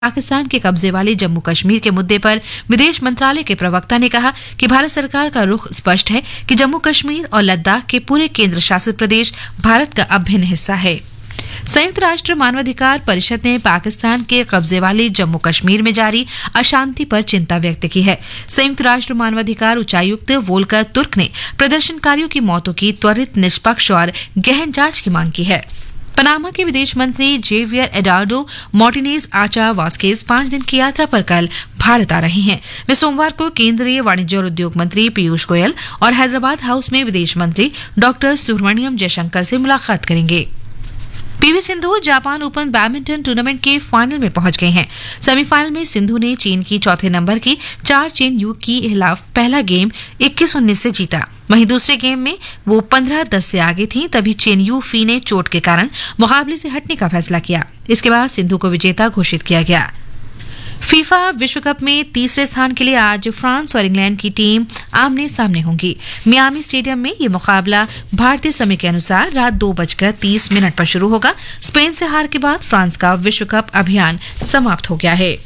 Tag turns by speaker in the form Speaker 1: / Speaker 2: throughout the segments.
Speaker 1: पाकिस्तान के कब्जे वाले जम्मू कश्मीर के मुद्दे पर विदेश मंत्रालय के प्रवक्ता ने कहा कि भारत सरकार का रुख स्पष्ट है कि जम्मू कश्मीर और लद्दाख के पूरे केंद्र शासित प्रदेश भारत का अभिन्न हिस्सा है। संयुक्त राष्ट्र मानवाधिकार परिषद ने पाकिस्तान के कब्जे वाले जम्मू कश्मीर में जारी अशांति पर चिंता व्यक्त की है। संयुक्त राष्ट्र मानवाधिकार उच्चायुक्त वोल्कर तुर्क ने प्रदर्शनकारियों की मौतों की त्वरित, निष्पक्ष और गहन जांच की मांग की है। पनामा के विदेश मंत्री जेवियर एडार्डो मार्टिनेज आचा वास्केज 5 दिन की यात्रा पर कल भारत आ रहे हैं। वे सोमवार को केंद्रीय वाणिज्य और उद्योग मंत्री पीयूष गोयल और हैदराबाद हाउस में विदेश मंत्री डॉक्टर सुब्रमण्यम जयशंकर से मुलाकात करेंगे। PV Sindhu Japan open badminton tournament के फाइनल में पहुंच गए हैं। सेमीफाइनल में सिंधु ने चीन की चौथे नंबर की 4 चेन यू के खिलाफ पहला गेम 21-19 से जीता। वहीं दूसरे गेम में वो 15-10 से आगे थीं, तभी चेन यू फी ने चोट के कारण मुकाबले से हटने का फैसला किया। इसके बाद सिंधु को विजेता घोषित किया गया। फीफा विश्व कप में तीसरे स्थान के लिए आज फ्रांस और इंग्लैंड की टीम आमने सामने होंगी। मियामी स्टेडियम में ये मुकाबला भारतीय समय के अनुसार रात 2:30 पर शुरू होगा। स्पेन से हार के बाद फ्रांस का विश्व कप अभियान समाप्त हो गया है।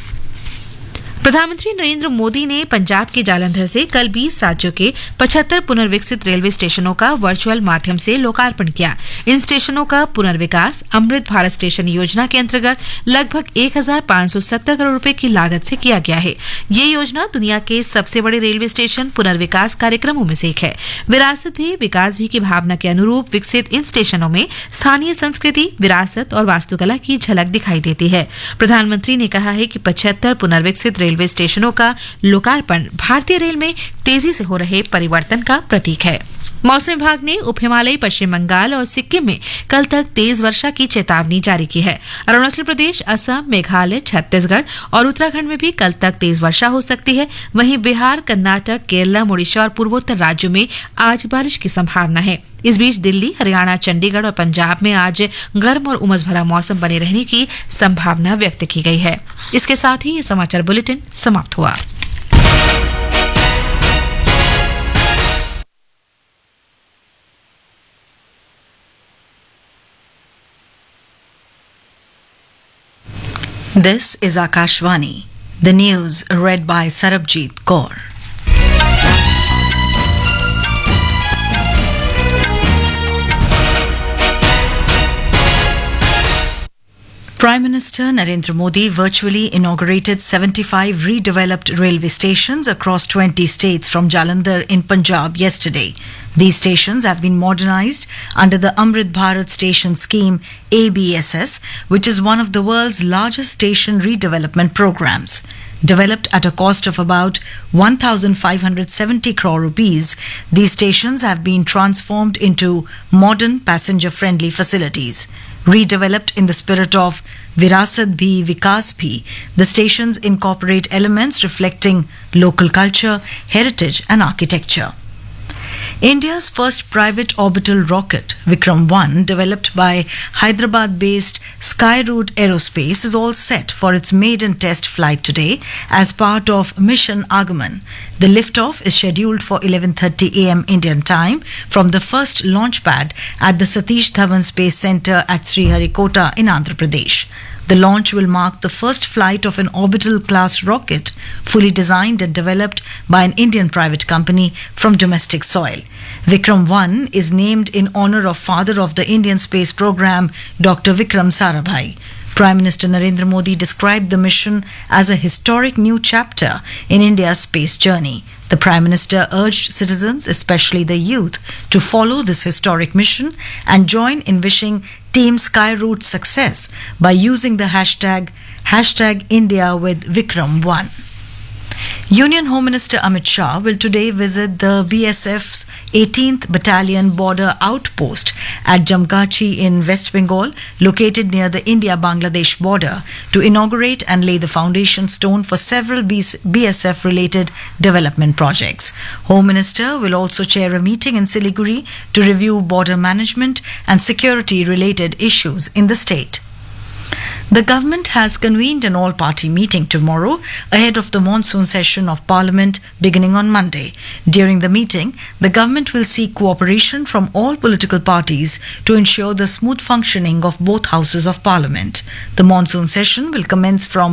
Speaker 1: प्रधानमंत्री नरेंद्र मोदी ने पंजाब के जालंधर से कल 20 राज्यों के 75 पुनर्विकसित रेलवे स्टेशनों का वर्चुअल माध्यम से लोकार्पण किया। इन स्टेशनों का पुनर्विकास अमृत भारत स्टेशन योजना के अंतर्गत लगभग 1570 करोड़ रुपए की लागत से किया गया है। ये योजना दुनिया के सबसे बड़े रेलवे स्टेशन पुनर्विकास कार्यक्रमों में से एक है। विरासत भी विकास भी की भावना के अनुरूप विकसित इन स्टेशनों में स्थानीय संस्कृति, विरासत और वास्तुकला की झलक दिखाई देती है। प्रधानमंत्री ने कहा है कि 75 पुनर्विकसित रेलवे स्टेशनों का लोकार्पण भारतीय रेल में तेजी से हो रहे परिवर्तन का प्रतीक है। मौसम विभाग ने उप हिमालयी पश्चिम बंगाल और सिक्किम में कल तक तेज वर्षा की चेतावनी जारी की है। अरुणाचल प्रदेश, असम, मेघालय, छत्तीसगढ़ और उत्तराखंड में भी कल तक तेज वर्षा हो सकती है। वहीं बिहार, कर्नाटक, केरला, ओडिशा और पूर्वोत्तर राज्यों में आज बारिश की संभावना है। इस बीच दिल्ली, हरियाणा, चंडीगढ़ और पंजाब में आज गर्म और उमस भरा मौसम बने रहने की संभावना व्यक्त की गई है। इसके साथ ही ये समाचार बुलेटिन समाप्त हुआ।
Speaker 2: This is Akashvani. The news read by Sarabjit Kaur. Prime Minister Narendra Modi virtually inaugurated 75 redeveloped railway stations across 20 states from Jalandhar in Punjab yesterday. These stations have been modernized under the Amrit Bharat Station Scheme ABSS, which is one of the world's largest station redevelopment programs. Developed at a cost of about 1,570 crore rupees, these stations have been transformed into modern passenger-friendly facilities. Redeveloped in the spirit of Virasat Bhi Vikas Bhi, the stations incorporate elements reflecting local culture, heritage and architecture. India's first private orbital rocket, Vikram 1, developed by Hyderabad-based Skyroot Aerospace, is all set for its maiden test flight today as part of Mission Agaman. The liftoff is scheduled for 11:30 a.m. Indian time from the first launch pad at the Satish Dhawan Space Center at Sriharikota in Andhra Pradesh. The launch will mark the first flight of an orbital class rocket fully designed and developed by an Indian private company from domestic soil. Vikram 1 is named in honor of father of the Indian space program, Dr. Vikram Sarabhai. Prime Minister Narendra Modi described the mission as a historic new chapter in India's space journey. The Prime Minister urged citizens, especially the youth, to follow this historic mission and join in wishing Team Skyroot success by using the hashtag India with Vikram 1. Union Home Minister Amit Shah will today visit the BSF's 18th Battalion border outpost at Jamgachi in West Bengal, located near the India-Bangladesh border, to inaugurate and lay the foundation stone for several BSF-related development projects. Home Minister will also chair a meeting in Siliguri to review border management and security-related issues in the state. The government has convened an all-party meeting tomorrow ahead of the monsoon session of Parliament beginning on Monday. During the meeting, the government will seek cooperation from all political parties to ensure the smooth functioning of both houses of Parliament. The monsoon session will commence from